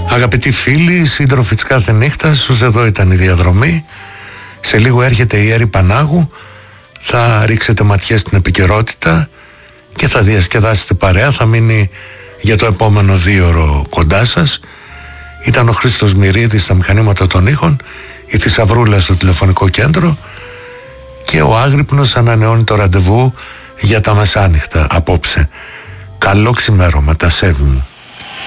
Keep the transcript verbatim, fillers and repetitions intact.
Αγαπητοί φίλοι, σύντροφοι της κάθε νύχτας, ως εδώ ήταν η διαδρομή. Σε λίγο έρχεται η Έρη Πανάγου. Θα ρίξετε ματιές στην επικαιρότητα και θα διασκεδάσετε παρέα. Θα μείνει για το επόμενο δίωρο κοντά σας. Ήταν ο Χρήστος Μυρίδης στα μηχανήματα των ήχων, η Θησαυρούλα στο τηλεφωνικό κέντρο και ο Άγρυπνος ανανεώνει το ραντεβού για τα μεσάνυχτα απόψε. Καλό ξημέρωμα, τα σέβη μου.